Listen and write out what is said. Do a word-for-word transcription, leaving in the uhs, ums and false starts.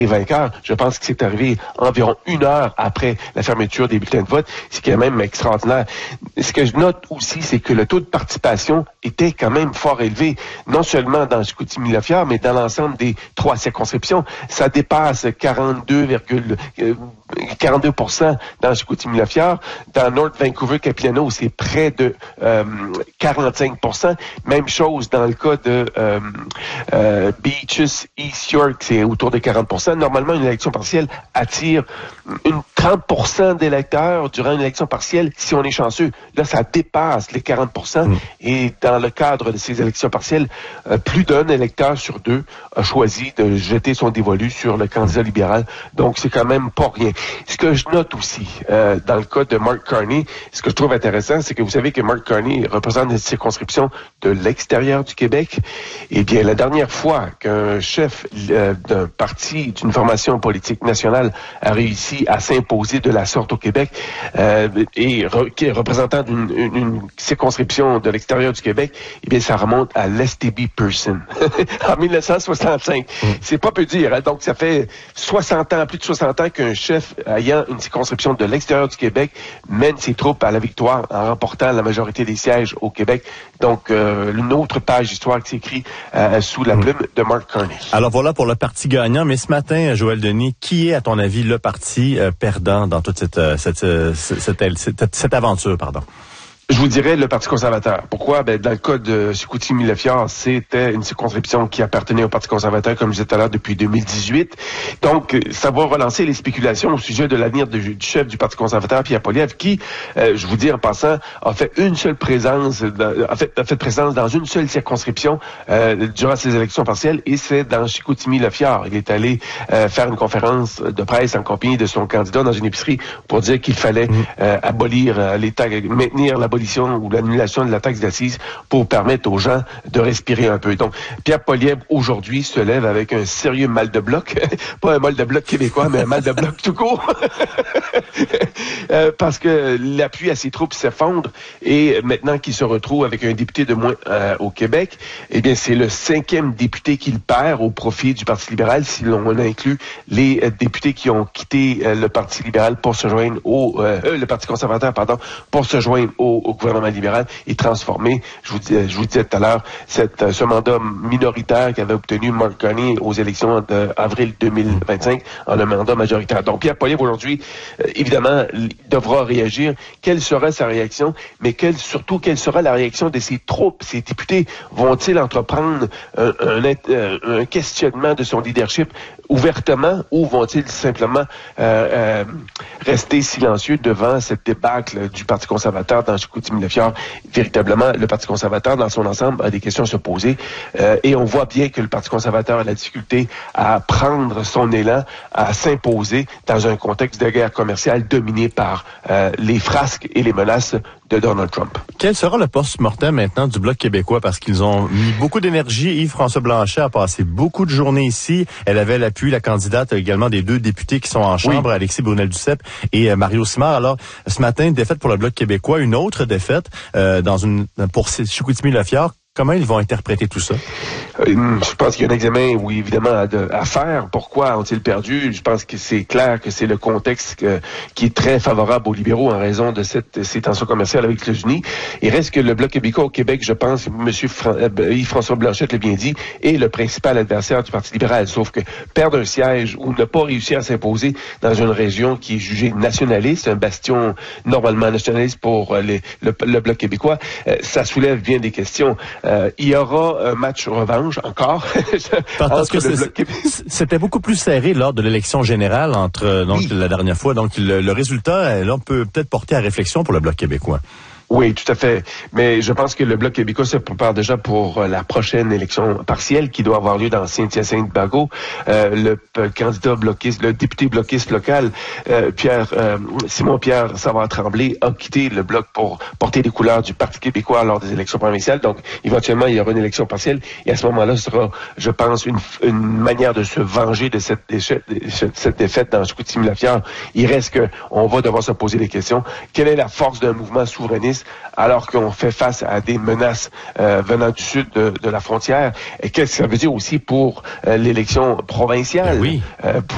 vainqueur. Je pense que c'est arrivé environ une heure après la fermeture des bulletins de vote, ce qui est même extraordinaire. Ce que je note aussi, c'est que le taux de participation était quand même fort élevé, non seulement dans Chicoutimi-Lafière, mais dans l'ensemble des trois circonscriptions. Ça dépasse quarante-deux virgule quarante-deux pour cent dans Chicoutimi-Lafière. Dans North Vancouver-Capilano, c'est près de euh, quarante-cinq pour cent. Même chose dans le cas de euh, euh, Beaches, East York, c'est autour de quarante pour cent. Normalement, une élection partielle attire une trente pour cent d'électeurs durant une élection partielle si on est chanceux. Là, ça dépasse les quarante pour cent. Mmh. Et dans le cadre de ces élections partielles, euh, plus d'un électeur sur deux a choisi de jeter son dévolu sur le candidat libéral. Donc, c'est quand même pas rien. Ce que je note aussi, euh, dans le cas de Mark Carney, ce que je trouve intéressant, c'est que vous savez que Mark Carney représente une circonscription de l'extérieur du Québec. Eh bien, la dernière fois qu'un chef euh, d'un parti, d'une formation politique nationale a réussi à s'imposer de la sorte au Québec, euh, et re, qui est représentant d'une une, une circonscription de l'extérieur du Québec, eh bien, ça remonte à Lester B. Pearson en mille neuf cent soixante-cinq. Mm. C'est pas peu dire, hein? Donc, ça fait soixante ans, plus de soixante ans qu'un chef ayant une circonscription de l'extérieur du Québec mène ses troupes à la victoire en remportant la majorité des sièges au Québec. Donc, euh, une autre page d'histoire qui s'écrit euh, sous la plume de Mark Carney. Alors voilà pour le parti gagnant. Mais ce matin, Joël Denis, qui est, à ton avis, le parti euh, perdant dans toute cette, cette, cette, cette, cette, cette aventure, pardon? Je vous dirais le Parti conservateur. Pourquoi? Ben, dans le cas de Chicoutimi-Lafière, c'était une circonscription qui appartenait au Parti conservateur, comme je disais tout à l'heure, depuis deux mille dix-huit. Donc, ça va relancer les spéculations au sujet de l'avenir du chef du Parti conservateur, Pierre Poilievre, qui, euh, je vous dis en passant, a fait une seule présence, a fait, a fait présence dans une seule circonscription euh, durant ces élections partielles, et c'est dans Chicoutimi-Lafière. Il est allé euh, faire une conférence de presse en compagnie de son candidat dans une épicerie pour dire qu'il fallait euh, abolir euh, l'État, maintenir l'abolition ou l'annulation de la taxe d'assises pour permettre aux gens de respirer un peu. Donc, Pierre Poilievre, aujourd'hui, se lève avec un sérieux mal de bloc. Pas un mal de bloc québécois, mais un mal de bloc tout court. euh, parce que l'appui à ses troupes s'effondre et maintenant qu'il se retrouve avec un député de moins euh, au Québec, eh bien, c'est le cinquième député qu'il perd au profit du Parti libéral si l'on inclut les euh, députés qui ont quitté euh, le Parti libéral pour se joindre au... Euh, le Parti conservateur, pardon, pour se joindre au au gouvernement libéral et transformer, je vous, dis, je vous disais tout à l'heure, cette, ce mandat minoritaire qu'avait obtenu Mark Carney aux élections d'avril deux mille vingt-cinq en un mandat majoritaire. Donc, Pierre Poilievre, aujourd'hui, euh, évidemment, devra réagir. Quelle sera sa réaction? Mais quelle, surtout, quelle sera la réaction de ses troupes? Ses députés vont-ils entreprendre un, un, un questionnement de son leadership ouvertement ou vont-ils simplement euh, euh, rester silencieux devant cette débâcle du Parti conservateur dans Chicoutimi-Lafière? Véritablement, le Parti conservateur, dans son ensemble, a des questions à se poser. Euh, et on voit bien que le Parti conservateur a la difficulté à prendre son élan, à s'imposer dans un contexte de guerre commerciale dominé par euh, les frasques et les menaces de Donald Trump. Quel sera le post-mortem maintenant du Bloc québécois? Parce qu'ils ont mis beaucoup d'énergie. Yves-François Blanchet a passé beaucoup de journées ici. Elle avait l'appui, la candidate également des deux députés qui sont en chambre, oui. Alexis Brunel-Duceppe et euh, Mario Simard. Alors, ce matin, une défaite pour le Bloc québécois, une autre défaite euh, dans une pour Chicoutimi-Lafière. Comment ils vont interpréter tout ça? Euh, je pense qu'il y a un examen, oui, évidemment, à, de, à faire. Pourquoi ont-ils perdu? Je pense que c'est clair que c'est le contexte que, qui est très favorable aux libéraux en raison de cette, ces tensions commerciales avec les États-Unis. Il reste que le Bloc québécois au Québec, je pense, M. Fran- euh, Yves-François Blanchet l'a bien dit, est le principal adversaire du Parti libéral. Sauf que perdre un siège ou ne pas réussir à s'imposer dans une région qui est jugée nationaliste, un bastion normalement nationaliste pour euh, les, le, le Bloc québécois, euh, ça soulève bien des questions. Euh, il y aura un match revanche encore. Parce que c'était beaucoup plus serré lors de l'élection générale entre donc oui. la dernière fois. Donc le, le résultat, là, on peut peut-être porter à réflexion pour le Bloc québécois. Oui, tout à fait. Mais je pense que le Bloc québécois se prépare déjà pour la prochaine élection partielle qui doit avoir lieu dans Saint-Hyacinthe-Bagot. Euh, le p- candidat bloquiste, le député bloquiste local, euh, Pierre euh, Simon-Pierre Savard-Tremblay, a quitté le Bloc pour porter les couleurs du Parti québécois lors des élections provinciales. Donc, éventuellement, il y aura une élection partielle. Et à ce moment-là, ce sera, je pense, une, une manière de se venger de cette, de cette défaite dans Chicoutimi-Lafière. Il reste que on va devoir se poser des questions. Quelle est la force d'un mouvement souverainiste alors qu'on fait face à des menaces euh, venant du sud de, de la frontière? Et qu'est-ce que ça veut dire aussi pour euh, l'élection provinciale? Ben oui. Euh,